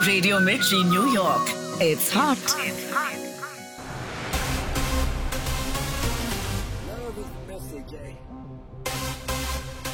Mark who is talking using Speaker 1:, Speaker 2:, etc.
Speaker 1: Radio Mirchi, New York. It's hot.
Speaker 2: Love is the message, eh?